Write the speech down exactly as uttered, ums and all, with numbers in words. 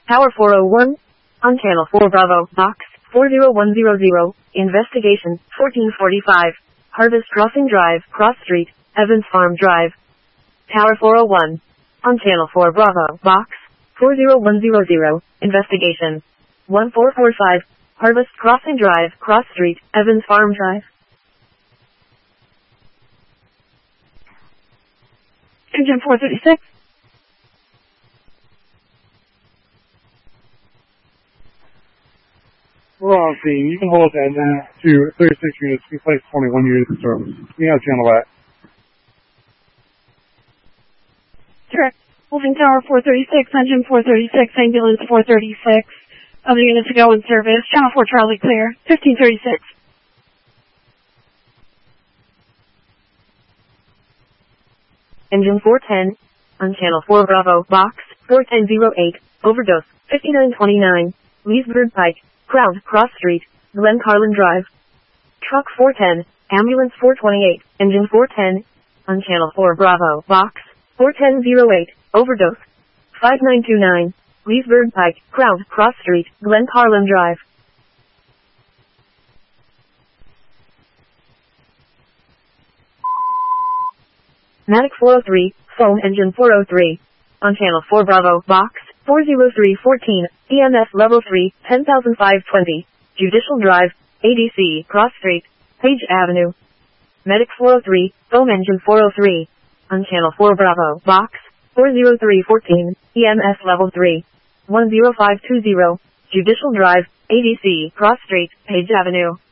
Tower four oh one. On Channel four Bravo, Box four oh one hundred. Investigation, fourteen forty-five. Harvest Crossing Drive, Cross Street, Evans Farm Drive. Tower four oh one. On Channel four Bravo, Box four oh one hundred. Investigation, one four four five. Harvest Crossing Drive, Cross Street, Evans Farm Drive. Engine four thirty-six. We're on scene. You can hold that now to thirty-six units. We place twenty-one units in service. We have channel that. Correct. Holding Tower four thirty-six, Engine four thirty-six, Ambulance four thirty-six. Other units to go in service. Channel four Charlie clear. fifteen thirty-six. Engine four ten. On Channel four Bravo, Box four ten oh eight. Overdose, fifty-nine twenty-nine. Leesburg Pike. Crown, Cross Street, Glen Carlin Drive. Truck four ten, Ambulance four twenty-eight, Engine four ten. On Channel four Bravo, Box four ten oh eight. Overdose, five nine two nine. Leesburg Pike, Crown, Cross Street, Glen Carlin Drive. Matic four oh three, phone Engine four oh three. On Channel four Bravo, Box four oh three fourteen, E M F Level three, ten thousand five hundred twenty, Judicial Drive, A D C, Cross Street, Page Avenue. Medic four oh three, phone Engine four oh three. On Channel four Bravo, Box four oh three fourteen, E M F Level three, one oh five two oh, Judicial Drive, A D C, Cross Street, Page Avenue.